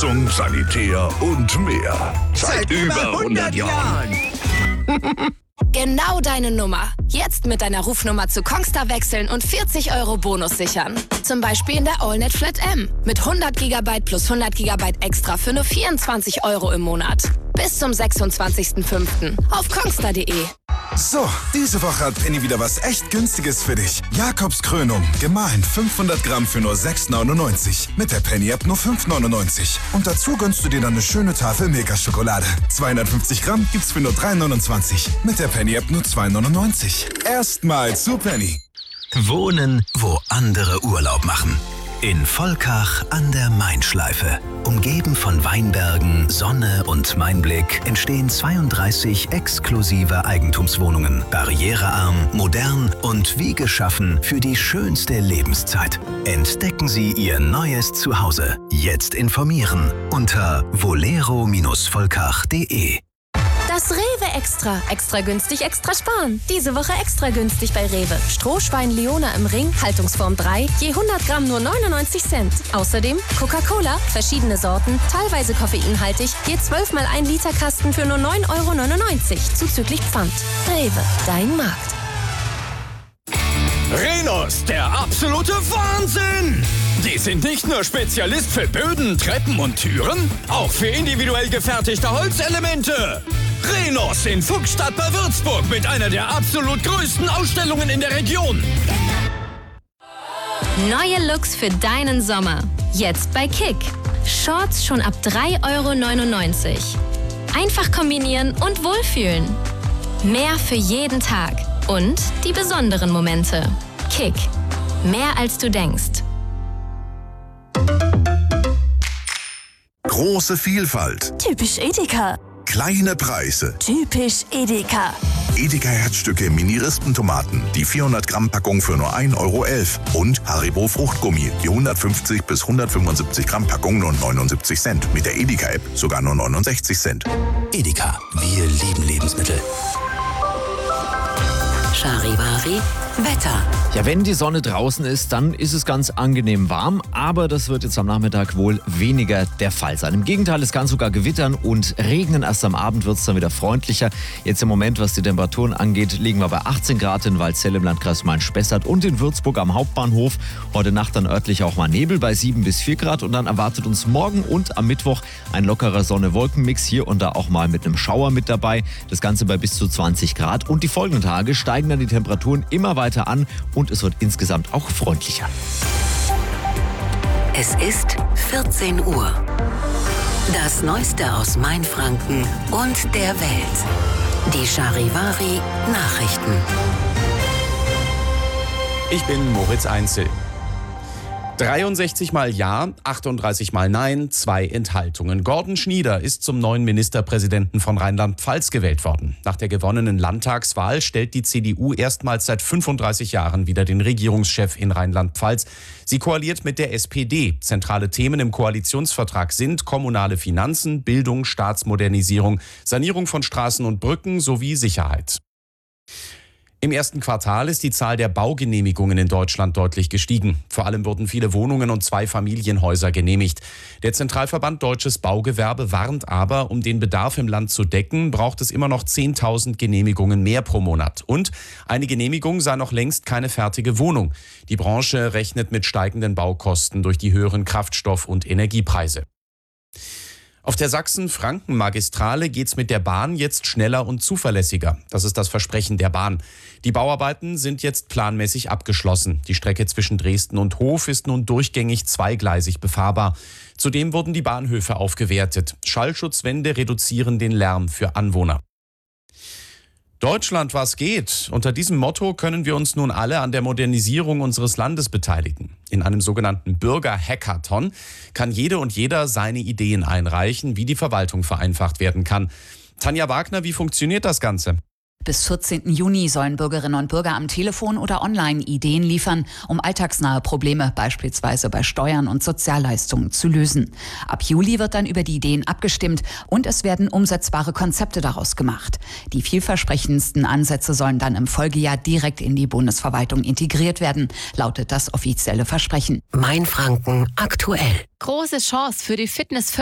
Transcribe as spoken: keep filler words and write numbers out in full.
Heizung, Sanitär und mehr. Seit, Seit über hundert Jahren. Genau deine Nummer. Jetzt mit deiner Rufnummer zu Kongstar wechseln und vierzig Euro Bonus sichern. Zum Beispiel in der AllNet Flat M. Mit hundert Gigabyte plus hundert Gigabyte extra für nur vierundzwanzig Euro im Monat. Bis zum sechsundzwanzigsten fünften auf kongstar punkt de. So, diese Woche hat Penny wieder was echt Günstiges für dich. Jakobs Krönung, gemahlen fünfhundert Gramm für nur sechs neunundneunzig. Mit der Penny-App nur fünf neunundneunzig. Und dazu gönnst du dir dann eine schöne Tafel Milka-Schokolade. zweihundertfünfzig Gramm gibt's für nur drei neunundzwanzig. Mit der Penny-App nur zwei neunundneunzig. Erstmal zu Penny. Wohnen, wo andere Urlaub machen. In Volkach an der Main-Schleife. Umgeben von Weinbergen, Sonne und Mainblick entstehen zweiunddreißig exklusive Eigentumswohnungen. Barrierearm, modern und wie geschaffen für die schönste Lebenszeit. Entdecken Sie Ihr neues Zuhause. Jetzt informieren unter volero volkach punkt de. Das Rewe Extra. Extra günstig, extra sparen. Diese Woche extra günstig bei Rewe. Strohschwein Leona im Ring, Haltungsform drei, je hundert Gramm nur neunundneunzig Cent. Außerdem Coca-Cola, verschiedene Sorten, teilweise koffeinhaltig, je zwölf mal ein Liter Kasten für nur neun Euro neunundneunzig, zuzüglich Pfand. Rewe, dein Markt. Rhenus, der absolute Wahnsinn! Die sind nicht nur Spezialist für Böden, Treppen und Türen, auch für individuell gefertigte Holzelemente. Rhenus in Fuchsstadt bei Würzburg mit einer der absolut größten Ausstellungen in der Region. Neue Looks für deinen Sommer. Jetzt bei Kick. Shorts schon ab drei Euro neunundneunzig. Einfach kombinieren und wohlfühlen. Mehr für jeden Tag. Und die besonderen Momente. Kick. Mehr als du denkst. Große Vielfalt. Typisch Edeka. Kleine Preise. Typisch Edeka. Edeka-Herzstücke Mini-Rispentomaten. Die vierhundert Gramm Packung für nur ein Euro elf. Und Haribo Fruchtgummi. Die hundertfünfzig bis hundertfünfundsiebzig Gramm Packung nur neunundsiebzig Cent. Mit der Edeka-App sogar nur neunundsechzig Cent. Edeka, wir lieben Lebensmittel. Charivari Wetter. Ja, wenn die Sonne draußen ist, dann ist es ganz angenehm warm, aber das wird jetzt am Nachmittag wohl weniger der Fall sein. Im Gegenteil, es kann sogar gewittern und regnen. Erst am Abend wird es dann wieder freundlicher. Jetzt im Moment, was die Temperaturen angeht, liegen wir bei achtzehn Grad in Waldsell im Landkreis Main-Spessart und in Würzburg am Hauptbahnhof. Heute Nacht dann örtlich auch mal Nebel bei sieben bis vier Grad und dann erwartet uns morgen und am Mittwoch ein lockerer Sonne-Wolken-Mix, hier und da auch mal mit einem Schauer mit dabei. Das Ganze bei bis zu zwanzig Grad und die folgenden Tage steigen dann die Temperaturen immer weiter an und es wird insgesamt auch freundlicher. Es ist vierzehn Uhr. Das Neueste aus Mainfranken und der Welt. Die Charivari Nachrichten. Ich bin Moritz Einzel. dreiundsechzig Mal Ja, achtunddreißig Mal Nein, zwei Enthaltungen. Gordon Schnieder ist zum neuen Ministerpräsidenten von Rheinland-Pfalz gewählt worden. Nach der gewonnenen Landtagswahl stellt die C D U erstmals seit fünfunddreißig Jahren wieder den Regierungschef in Rheinland-Pfalz. Sie koaliert mit der S P D. Zentrale Themen im Koalitionsvertrag sind kommunale Finanzen, Bildung, Staatsmodernisierung, Sanierung von Straßen und Brücken sowie Sicherheit. Im ersten Quartal ist die Zahl der Baugenehmigungen in Deutschland deutlich gestiegen. Vor allem wurden viele Wohnungen und Zweifamilienhäuser genehmigt. Der Zentralverband Deutsches Baugewerbe warnt aber, um den Bedarf im Land zu decken, braucht es immer noch zehntausend Genehmigungen mehr pro Monat. Und eine Genehmigung sei noch längst keine fertige Wohnung. Die Branche rechnet mit steigenden Baukosten durch die höheren Kraftstoff- und Energiepreise. Auf der Sachsen-Franken-Magistrale geht's mit der Bahn jetzt schneller und zuverlässiger. Das ist das Versprechen der Bahn. Die Bauarbeiten sind jetzt planmäßig abgeschlossen. Die Strecke zwischen Dresden und Hof ist nun durchgängig zweigleisig befahrbar. Zudem wurden die Bahnhöfe aufgewertet. Schallschutzwände reduzieren den Lärm für Anwohner. Deutschland, was geht? Unter diesem Motto können wir uns nun alle an der Modernisierung unseres Landes beteiligen. In einem sogenannten Bürger-Hackathon kann jede und jeder seine Ideen einreichen, wie die Verwaltung vereinfacht werden kann. Tanja Wagner, wie funktioniert das Ganze? Bis vierzehnten Juni sollen Bürgerinnen und Bürger am Telefon oder online Ideen liefern, um alltagsnahe Probleme, beispielsweise bei Steuern und Sozialleistungen, zu lösen. Ab Juli wird dann über die Ideen abgestimmt und es werden umsetzbare Konzepte daraus gemacht. Die vielversprechendsten Ansätze sollen dann im Folgejahr direkt in die Bundesverwaltung integriert werden, lautet das offizielle Versprechen. Mainfranken aktuell. Große Chance für die Fitness